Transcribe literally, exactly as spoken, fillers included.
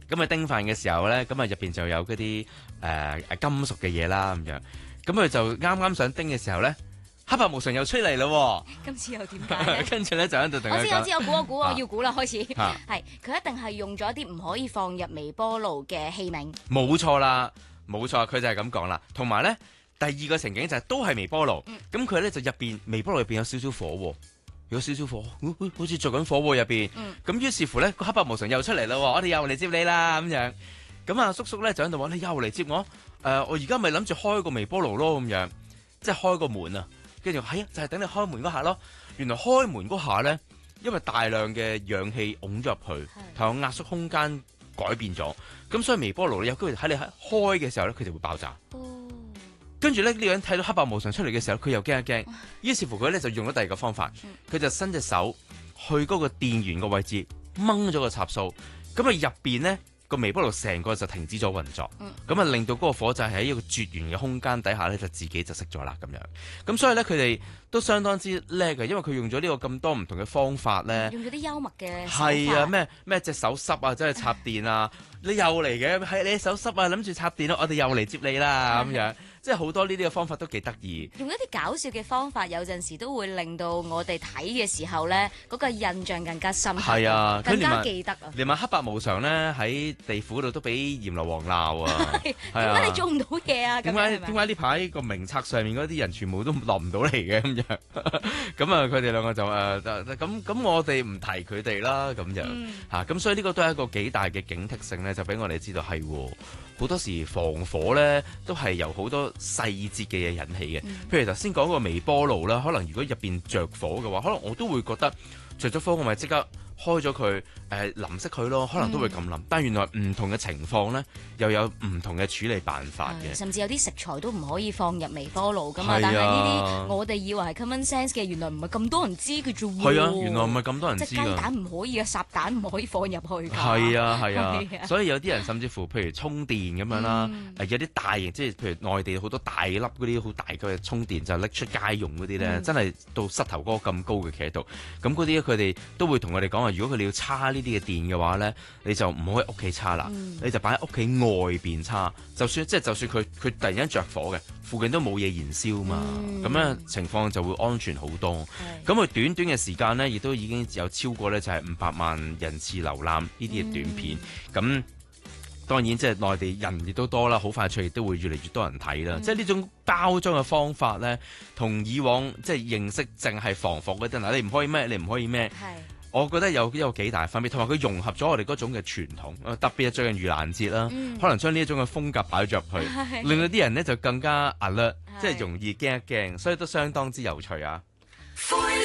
咁啊叮飯嘅時候咧，咁啊入邊就有嗰啲誒誒金屬嘅嘢啦咁樣。咁佢就啱啱想叮嘅時候咧，黑白無常又出嚟咯。 今次又點解咧？ 跟住咧就喺度同佢講， 我知我知，我估我估我要估啦，開始啊係佢一定係用咗啲唔可以放入微波爐嘅器皿。 冇錯啦，冇錯，佢就係咁講啦。同埋咧，第二個情景就係都係微波爐，咁佢咧就入邊微波爐入邊有少少火喎。有少少火，好似着緊火喎入邊。咁、嗯、於是乎咧，個黑白無常又出嚟啦，我哋又嚟接你啦咁樣。咁啊叔叔咧就喺度話：你又嚟接我？誒、呃，我而家咪諗住開個微波爐咯咁樣，即係開個門啊。跟住係啊，就係、是、等你開門嗰下咯。原來開門嗰下咧，因為大量嘅氧氣擁咗入去，同埋壓縮空間改變咗，咁所以微波爐有機會喺你開嘅時候咧，佢就會爆炸。跟住咧，呢個人睇到黑白無常出嚟嘅時候，佢又驚一驚，於是乎佢咧就用咗第二個方法，佢就伸隻手去嗰個電源個位置掹咗個插數，咁啊入邊咧個微波爐成個就停止咗運作，咁啊令到嗰個火掣喺一個絕緣嘅空間底下咧就自己就熄咗啦咁樣。咁所以咧佢哋都相當之叻嘅，因為佢用咗呢個咁多唔同嘅方法咧， 用咗啲幽默嘅手法。係啊， 法。 咩咩隻手濕啊，真係插電啊！你又嚟嘅，係你手濕啊，諗住插電咯，我哋又嚟接你啦咁樣。即係好多呢啲嘅方法都幾得意， 用一啲搞笑嘅方法，有陣時都會令到我哋睇嘅時候咧，嗰、那個印象更加深刻， 係啊， 更加記得啊！ 連埋黑白無常咧喺地府度都俾閻羅王鬧啊！ 點解你做唔到嘢啊？ 點解點解呢排個名冊上面嗰啲人全部都落唔到嚟嘅咁樣？咁啊，佢哋兩個就誒咁咁，我哋唔提佢哋啦咁樣嚇。咁、嗯、所以呢個都係一個幾大嘅警惕性咧，就俾我哋知道係好多時防火咧都係由好多細節嘅嘢引起嘅，譬如頭先講個微波爐啦，可能如果入邊着火嘅話，可能我都會覺得着咗火，我咪即刻開咗佢，誒淋熄佢咯，可能都會咁諗。嗯、但係原來唔同嘅情況咧，又有唔同嘅處理辦法嘅。 甚至有啲食材都唔可以放入微波爐噶嘛。 啊、 但係呢啲我哋以為係 common sense 嘅，原來唔係咁多人知嘅啫喎。 係啊，原來唔係咁多人知㗎。 即係雞蛋唔可以嘅，烚蛋唔可以放入去㗎。 係啊係啊，啊所以有啲人甚至乎譬如充電咁樣啦，嗯、有啲大型即係譬如內地好多大粒嗰啲好大嘅充電就拎出街用嗰啲咧，嗯、真係到膝頭哥咁高嘅企喺度。咁嗰啲佢哋都會同我哋講話，如果佢哋要叉呢啲嘅電嘅話咧，你就唔好喺屋企叉啦，嗯、你就擺喺屋企外邊叉。就算即係就算佢佢突然間着火嘅，附近都冇嘢燃燒嘛，咁樣、嗯、情況就會安全好多。咁佢是短短嘅時間咧，亦都已經有超過咧就係五百萬人次瀏覽呢啲嘅短片。咁、嗯、當然即係內地人亦都多啦，好快脆亦都會越嚟越多人睇啦。嗯、即係呢種包裝嘅方法咧，同以往即係認識淨係防火嗰啲嗱，你唔可以咩，你唔可以咩。我覺得有有幾大分別，同埋佢融合咗我哋嗰種嘅傳統，特別係最近盂蘭節啦，嗯、可能將呢一種嘅風格擺咗入去，是令到啲人咧就更加 alert，即係容易驚一驚，所以都相當之有趣啊！